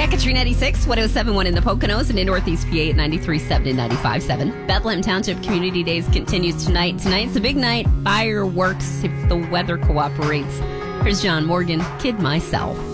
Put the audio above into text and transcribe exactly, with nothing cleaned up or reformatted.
Ekatrin ninety-six, one oh seven point one in the Poconos, and in Northeast P A at ninety-three point seven and ninety-five point seven. Bethlehem Township Community Days continues tonight. Tonight's a big night. Fireworks if the weather cooperates. Here's John Morgan, Kid Myself.